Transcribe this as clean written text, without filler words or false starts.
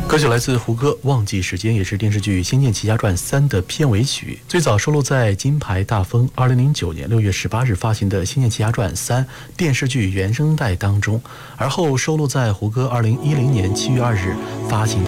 歌曲来自胡歌，《忘记时间》也是电视剧《仙剑奇侠传3》的片尾曲，最早收录在金牌大风2009年6月18日发行的《仙剑奇侠传3》电视剧原声带当中，而后收录在胡歌2010年7月2日发行的